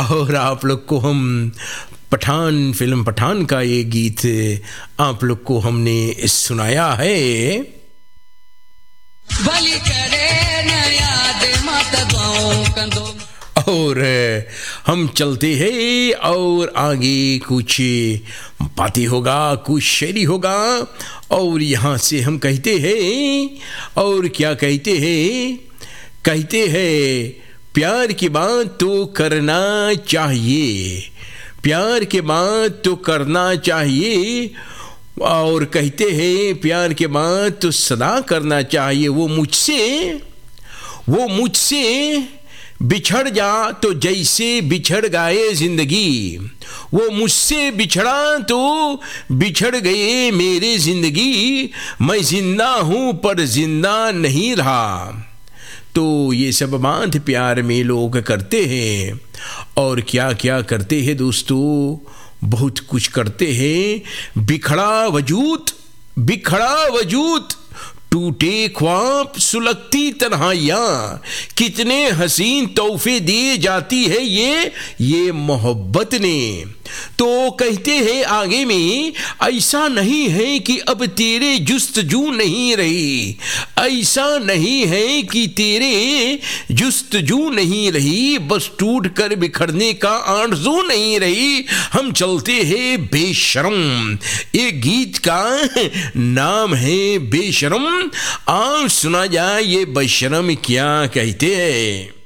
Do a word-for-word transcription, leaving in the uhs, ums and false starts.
और आप लोग को हम पठान फिल्म पठान का ये गीत आप लोग को हमने सुनाया है। भली करे न याद मत दुआओं कंदो। और हम चलते हैं और आगे कुछ बातें होगा, कुछ शेरी होगा। और यहाँ से हम कहते हैं, और क्या कहते हैं, कहते हैं प्यार की बात तो करना चाहिए, प्यार के बात तो करना चाहिए। और कहते हैं प्यार के बात तो सदा करना चाहिए। वो मुझसे वो मुझसे बिछड़ जा तो जैसे बिछड़ गए जिंदगी, वो मुझसे बिछड़ा तो बिछड़ गए मेरे जिंदगी। मैं जिंदा हूँ पर जिंदा नहीं रहा। तो ये सब बात प्यार में लोग करते हैं। और क्या क्या करते हैं दोस्तों, बहुत कुछ करते हैं। बिखड़ा वजूद बिखड़ा वजूद टूटे ख्वाब सुलगती तन्हाइयाँ, कितने हसीन तोहफे दिए जाती है ये ये मोहब्बत ने। तो कहते हैं आगे में, ऐसा नहीं है कि अब तेरे जुस्तजू नहीं रही, ऐसा नहीं है कि तेरे जुस्तजू नहीं रही, बस टूट कर बिखरने का आरज़ू नहीं रही। हम चलते हैं बेशरम, ये गीत का नाम है बेशरम। आओ सुना जाए ये बेशरम क्या कहते हैं।